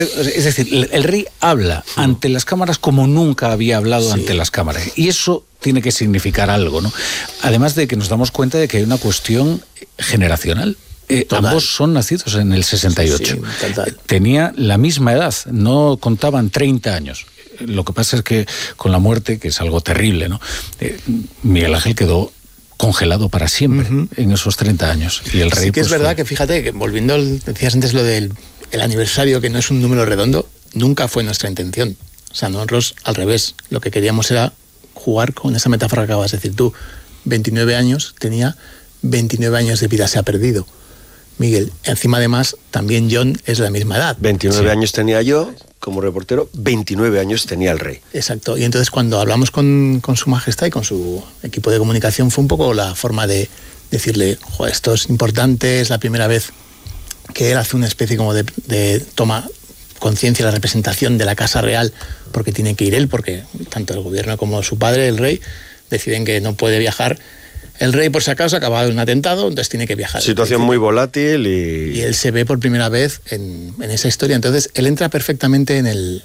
Es decir, el rey habla ante las cámaras como nunca había hablado ante las cámaras. Y eso tiene que significar algo, ¿no? Además de que nos damos cuenta de que hay una cuestión generacional. Ambos son nacidos en el 68. Sí, tenía la misma edad, no contaban 30 años. Lo que pasa es que con la muerte, que es algo terrible, ¿no? Miguel Ángel quedó congelado para siempre en esos 30 años. Y el rey, sí que es verdad que, fíjate, que volviendo, decías antes lo del aniversario, que no es un número redondo, nunca fue nuestra intención. O sea, nosotros, al revés, lo que queríamos era jugar con esa metáfora que acabas de decir tú. 29 años tenía, 29 años de vida se ha perdido. Miguel, encima además, también John es la misma edad. 29 años tenía yo como reportero, 29 años tenía el rey. Exacto, y entonces cuando hablamos con su majestad y con su equipo de comunicación fue un poco la forma de decirle, joder, esto es importante, es la primera vez que él hace una especie como de toma conciencia de la representación de la Casa Real, porque tiene que ir él, porque tanto el gobierno como su padre, el rey, deciden que no puede viajar. El rey, por si acaso, acaba de un atentado, entonces tiene que viajar. Situación muy volátil y él se ve por primera vez en esa historia. Entonces, él entra perfectamente en el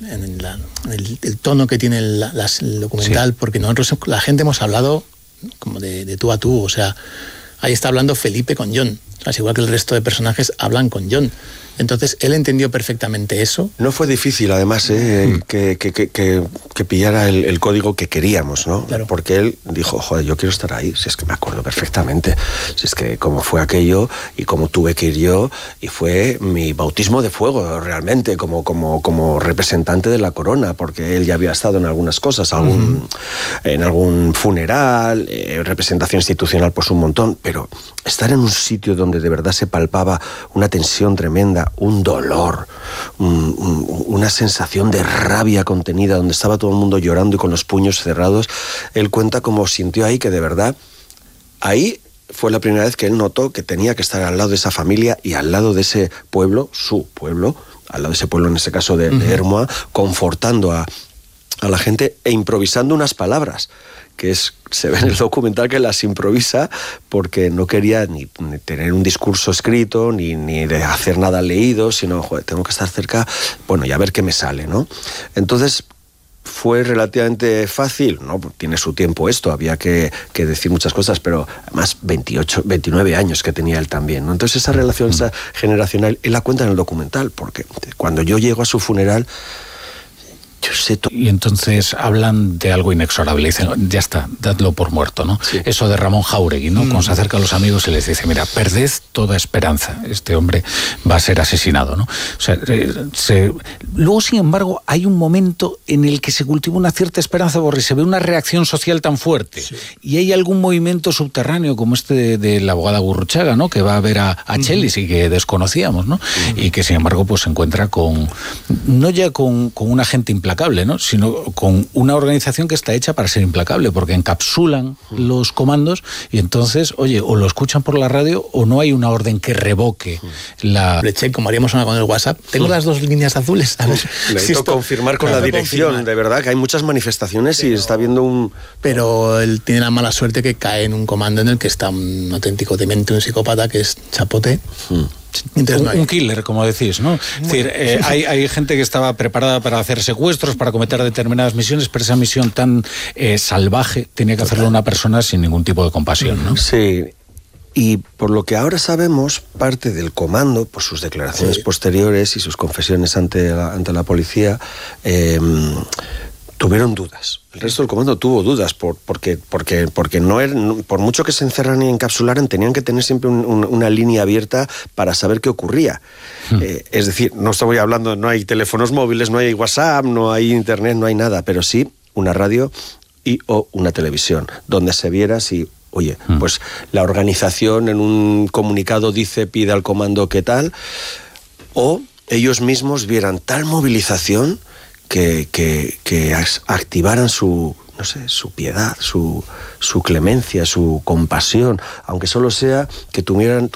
tono que tiene el documental, porque nosotros, la gente, hemos hablado como de tú a tú. O sea, ahí está hablando Felipe con John. O sea, es igual que el resto de personajes hablan con John. Entonces, él entendió perfectamente eso. No fue difícil, además, que pillara el código que queríamos, ¿no? Claro. Porque él dijo, joder, yo quiero estar ahí, si es que me acuerdo perfectamente, si es que cómo fue aquello y cómo tuve que ir yo, y fue mi bautismo de fuego, realmente, como representante de la corona, porque él ya había estado en algunas cosas, en algún funeral, representación institucional, pues un montón, pero estar en un sitio donde de verdad se palpaba una tensión tremenda, un dolor, una sensación de rabia contenida, donde estaba todo el mundo llorando y con los puños cerrados. Él cuenta cómo sintió ahí que de verdad, ahí fue la primera vez que él notó que tenía que estar al lado de esa familia y al lado de ese pueblo, su pueblo, al lado de ese pueblo, en ese caso de Hermoa, confortando a la gente e improvisando unas palabras, que se ve en el documental que las improvisa porque no quería ni tener un discurso escrito, ni de hacer nada leído, sino, joder, tengo que estar cerca, bueno, y a ver qué me sale, ¿no? Entonces, fue relativamente fácil, ¿no? Tiene su tiempo esto, había que decir muchas cosas, pero además 29 años que tenía él también, ¿no? Entonces esa relación esa generacional, él la cuenta en el documental, porque cuando yo llego a su funeral, y entonces hablan de algo inexorable, dicen, ya está, dadlo por muerto, ¿no? Sí. Eso de Ramón Jáuregui, ¿no? Cuando se acerca a los amigos y les dice, mira, perded toda esperanza, este hombre va a ser asesinado, ¿no? O sea, luego, sin embargo, hay un momento en el que se cultiva una cierta esperanza porque se ve una reacción social tan fuerte, y hay algún movimiento subterráneo como este de la abogada Gurruchaga, ¿no? Que va a ver a Chelis y que desconocíamos, ¿no? Y que, sin embargo, pues se encuentra no ya con una gente implacable, ¿no? Sino con una organización que está hecha para ser implacable, porque encapsulan los comandos y entonces, oye, o lo escuchan por la radio o no hay una orden que revoque la... Leche, como haríamos una con el WhatsApp, tengo las dos líneas azules. A ver, necesito confirmar con la dirección, de verdad, que hay muchas manifestaciones y está habiendo un... Pero él tiene la mala suerte que cae en un comando en el que está un auténtico demente, un psicópata, que es Chapote. Un killer, como decís, ¿no? Es decir, hay gente que estaba preparada para hacer secuestros, para cometer determinadas misiones, pero esa misión tan salvaje tenía que hacerlo una persona sin ningún tipo de compasión, ¿no? Sí, y por lo que ahora sabemos, parte del comando, por sus declaraciones posteriores y sus confesiones ante la policía, tuvieron dudas. El resto del comando tuvo dudas porque no por mucho que se encerraran y encapsularan, tenían que tener siempre una línea abierta para saber qué ocurría. Es decir, no estoy hablando, no hay teléfonos móviles, no hay WhatsApp, no hay internet, no hay nada, pero sí una radio o una televisión donde se viera si, oye, pues la organización en un comunicado dice, pide al comando qué tal, o ellos mismos vieran tal movilización que activaran su piedad, su clemencia, su compasión, aunque solo sea que tuvieran